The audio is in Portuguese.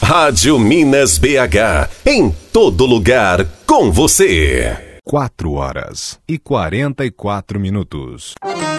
Rádio Minas BH, em todo lugar, com você. 4 horas e 44 minutos.